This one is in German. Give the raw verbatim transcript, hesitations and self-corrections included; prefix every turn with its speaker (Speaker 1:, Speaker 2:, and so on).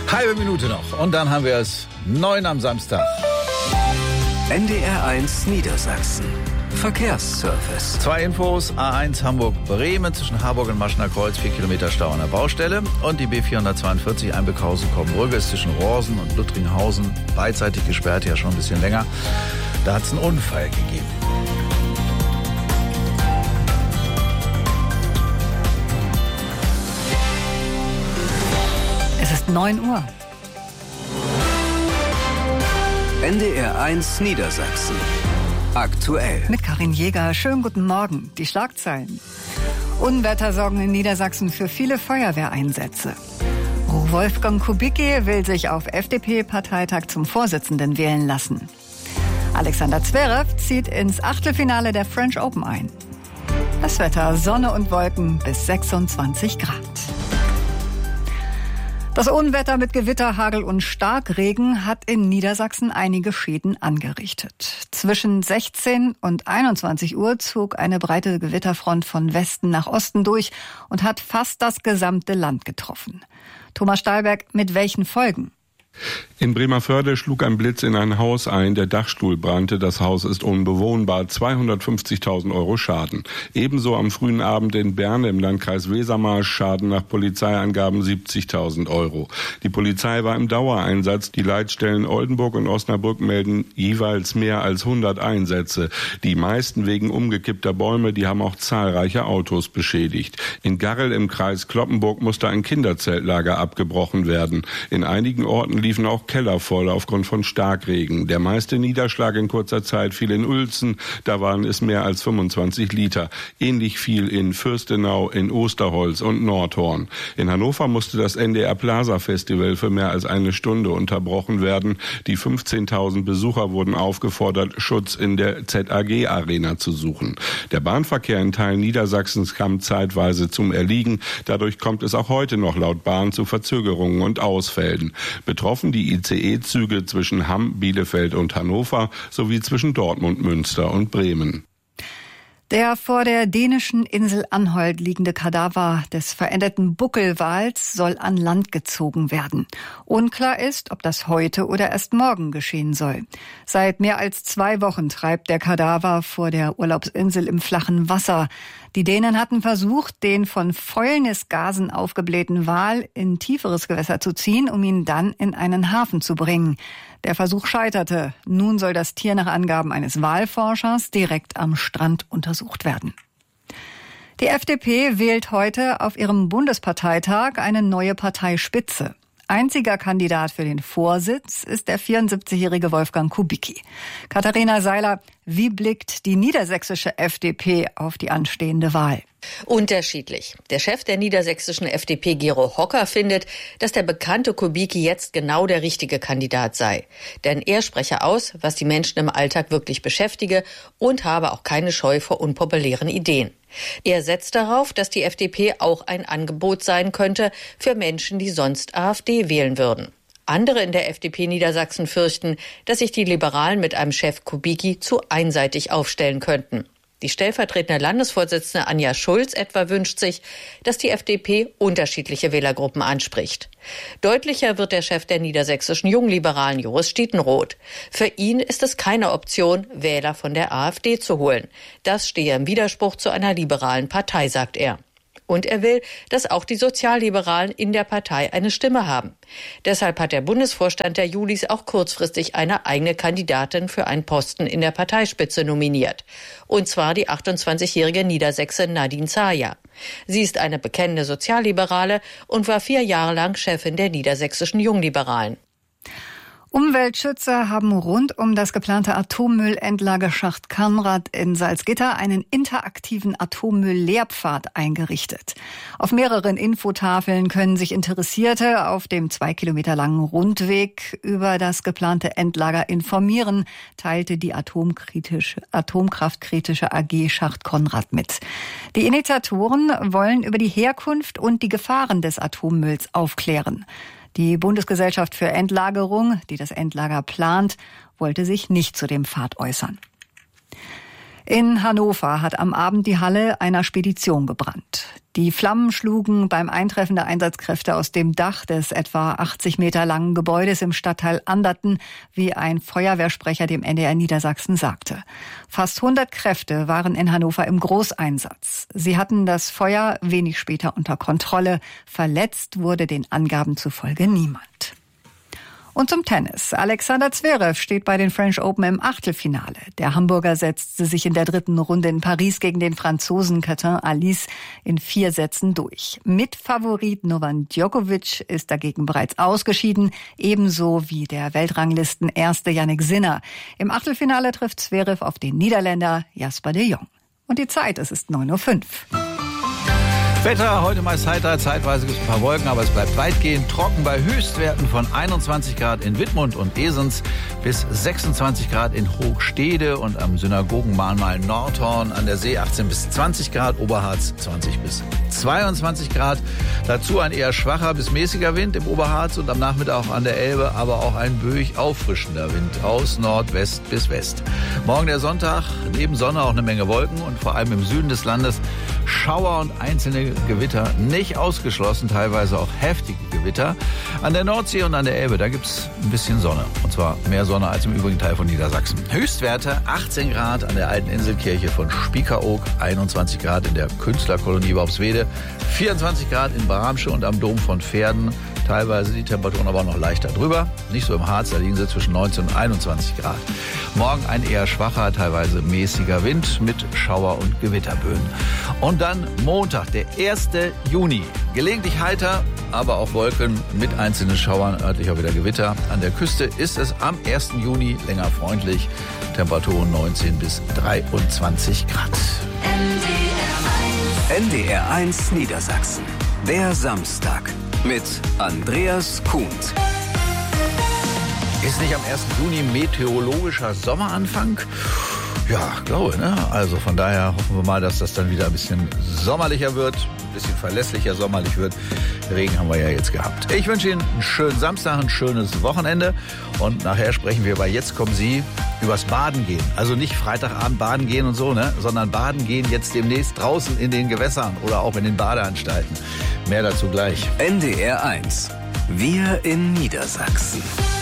Speaker 1: Halbe Minute noch und dann haben wir es neun am Samstag.
Speaker 2: N D R eins Niedersachsen. Verkehrsservice.
Speaker 1: Zwei Infos. A eins Hamburg-Bremen zwischen Harburg und Maschener Kreuz, vier Kilometer Stau an der Baustelle. Und die B vierhundertzweiundvierzig Einbeckhausen-Kombrügge ist zwischen Rohrsen und Luttringhausen beidseitig gesperrt, ja schon ein bisschen länger. Da hat es einen Unfall gegeben.
Speaker 3: Es ist neun Uhr.
Speaker 2: N D R eins Niedersachsen. Aktuell.
Speaker 3: Mit Karin Jäger. Schönen guten Morgen. Die Schlagzeilen. Unwetter sorgen in Niedersachsen für viele Feuerwehreinsätze. Wolfgang Kubicki will sich auf F D P-Parteitag zum Vorsitzenden wählen lassen. Alexander Zverev zieht ins Achtelfinale der French Open ein. Das Wetter: Sonne und Wolken bis sechsundzwanzig Grad. Das Unwetter mit Gewitter, Hagel und Starkregen hat in Niedersachsen einige Schäden angerichtet. Zwischen sechzehn und einundzwanzig Uhr zog eine breite Gewitterfront von Westen nach Osten durch und hat fast das gesamte Land getroffen. Thomas Stahlberg, mit welchen Folgen?
Speaker 4: In Bremervörde schlug ein Blitz in ein Haus ein, der Dachstuhl brannte, das Haus ist unbewohnbar, zweihundertfünfzigtausend Euro Schaden. Ebenso am frühen Abend in Bern im Landkreis Wesermarsch, Schaden nach Polizeiangaben siebzigtausend Euro. Die Polizei war im Dauereinsatz, die Leitstellen Oldenburg und Osnabrück melden jeweils mehr als hundert Einsätze. Die meisten wegen umgekippter Bäume, die haben auch zahlreiche Autos beschädigt. In Garrel im Kreis Cloppenburg musste ein Kinderzeltlager abgebrochen werden. In einigen Orten liefen auch Keller voll aufgrund von Starkregen. Der meiste Niederschlag in kurzer Zeit fiel in Uelzen, da waren es mehr als fünfundzwanzig Liter. Ähnlich viel in Fürstenau, in Osterholz und Nordhorn. In Hannover musste das N D R Plaza Festival für mehr als eine Stunde unterbrochen werden. Die fünfzehntausend Besucher wurden aufgefordert, Schutz in der Z A G Arena zu suchen. Der Bahnverkehr in Teilen Niedersachsens kam zeitweise zum Erliegen. Dadurch kommt es auch heute noch laut Bahn zu Verzögerungen und Ausfällen. Betroffen die I C E-Züge zwischen Hamm, Bielefeld und Hannover sowie zwischen Dortmund, Münster und Bremen.
Speaker 3: Der vor der dänischen Insel Anholt liegende Kadaver des verendeten Buckelwals soll an Land gezogen werden. Unklar ist, ob das heute oder erst morgen geschehen soll. Seit mehr als zwei Wochen treibt der Kadaver vor der Urlaubsinsel im flachen Wasser. Die Dänen hatten versucht, den von Fäulnisgasen aufgeblähten Wal in tieferes Gewässer zu ziehen, um ihn dann in einen Hafen zu bringen. Der Versuch scheiterte. Nun soll das Tier nach Angaben eines Walforschers direkt am Strand untersucht werden. Die F D P wählt heute auf ihrem Bundesparteitag eine neue Parteispitze. Einziger Kandidat für den Vorsitz ist der vierundsiebzigjährige Wolfgang Kubicki. Katharina Seiler, wie blickt die niedersächsische F D P auf die anstehende Wahl?
Speaker 5: Unterschiedlich. Der Chef der niedersächsischen F D P, Gero Hocker, findet, dass der bekannte Kubicki jetzt genau der richtige Kandidat sei. Denn er spreche aus, was die Menschen im Alltag wirklich beschäftige und habe auch keine Scheu vor unpopulären Ideen. Er setzt darauf, dass die F D P auch ein Angebot sein könnte für Menschen, die sonst AfD wählen würden. Andere in der F D P Niedersachsen fürchten, dass sich die Liberalen mit einem Chef Kubicki zu einseitig aufstellen könnten. Die stellvertretende Landesvorsitzende Anja Schulz etwa wünscht sich, dass die F D P unterschiedliche Wählergruppen anspricht. Deutlicher wird der Chef der niedersächsischen Jungliberalen, Joris Stietenroth. Für ihn ist es keine Option, Wähler von der AfD zu holen. Das stehe im Widerspruch zu einer liberalen Partei, sagt er. Und er will, dass auch die Sozialliberalen in der Partei eine Stimme haben. Deshalb hat der Bundesvorstand der Julis auch kurzfristig eine eigene Kandidatin für einen Posten in der Parteispitze nominiert. Und zwar die achtundzwanzigjährige Niedersächsin Nadine Zaja. Sie ist eine bekennende Sozialliberale und war vier Jahre lang Chefin der niedersächsischen Jungliberalen.
Speaker 3: Umweltschützer haben rund um das geplante Atommüllendlagerschacht Conrad in Salzgitter einen interaktiven Atommüll-Lehrpfad eingerichtet. Auf mehreren Infotafeln können sich Interessierte auf dem zwei Kilometer langen Rundweg über das geplante Endlager informieren, teilte die atomkritische, atomkraftkritische A G Schacht Conrad mit. Die Initiatoren wollen über die Herkunft und die Gefahren des Atommülls aufklären. Die Bundesgesellschaft für Endlagerung, die das Endlager plant, wollte sich nicht zu dem Pfad äußern. In Hannover hat am Abend die Halle einer Spedition gebrannt. Die Flammen schlugen beim Eintreffen der Einsatzkräfte aus dem Dach des etwa achtzig Meter langen Gebäudes im Stadtteil Anderten, wie ein Feuerwehrsprecher dem N D R Niedersachsen sagte. Fast hundert Kräfte waren in Hannover im Großeinsatz. Sie hatten das Feuer wenig später unter Kontrolle. Verletzt wurde den Angaben zufolge niemand. Und zum Tennis. Alexander Zverev steht bei den French Open im Achtelfinale. Der Hamburger setzte sich in der dritten Runde in Paris gegen den Franzosen Quentin Alice in vier Sätzen durch. Mitfavorit Novak Djokovic ist dagegen bereits ausgeschieden, ebenso wie der Weltranglisten-Erste Jannik Sinner. Im Achtelfinale trifft Zverev auf den Niederländer Jasper de Jong. Und die Zeit, es ist neun Uhr fünf.
Speaker 1: Wetter, heute meist heiter, zeitweise gibt es ein paar Wolken, aber es bleibt weitgehend trocken bei Höchstwerten von einundzwanzig Grad in Wittmund und Esens bis sechsundzwanzig Grad in Hochstede und am Synagogenmahnmal Nordhorn an der See achtzehn bis zwanzig Grad, Oberharz zwanzig bis zweiundzwanzig Grad. Dazu ein eher schwacher bis mäßiger Wind im Oberharz und am Nachmittag auch an der Elbe, aber auch ein böig auffrischender Wind aus Nordwest bis West. Morgen der Sonntag, neben Sonne auch eine Menge Wolken und vor allem im Süden des Landes Schauer und einzelne Gewitter nicht ausgeschlossen, teilweise auch heftige Gewitter. An der Nordsee und an der Elbe, da gibt's ein bisschen Sonne. Und zwar mehr Sonne als im übrigen Teil von Niedersachsen. Höchstwerte achtzehn Grad an der alten Inselkirche von Spiekeroog, einundzwanzig Grad in der Künstlerkolonie Worpswede, vierundzwanzig Grad in Bramsche und am Dom von Pferden. Teilweise die Temperaturen aber noch leichter drüber. Nicht so im Harz, da liegen sie zwischen neunzehn und einundzwanzig Grad. Morgen ein eher schwacher, teilweise mäßiger Wind mit Schauer- und Gewitterböen. Und dann Montag, der erste Juni. Gelegentlich heiter, aber auch Wolken mit einzelnen Schauern, örtlich auch wieder Gewitter. An der Küste ist es am ersten Juni länger freundlich. Temperaturen neunzehn bis dreiundzwanzig Grad.
Speaker 2: N D R eins Niedersachsen. Der Samstag mit Andreas Kuhnt.
Speaker 1: Ist nicht am ersten Juni meteorologischer Sommeranfang? Ja, glaube, ne? Also von daher hoffen wir mal, dass das dann wieder ein bisschen sommerlicher wird, ein bisschen verlässlicher sommerlich wird. Regen haben wir ja jetzt gehabt. Ich wünsche Ihnen einen schönen Samstag, ein schönes Wochenende und nachher sprechen wir bei Jetzt kommen Sie übers Baden gehen. Also nicht Freitagabend baden gehen und so, ne? Sondern baden gehen jetzt demnächst draußen in den Gewässern oder auch in den Badeanstalten. Mehr dazu gleich.
Speaker 2: N D R eins. Wir in Niedersachsen.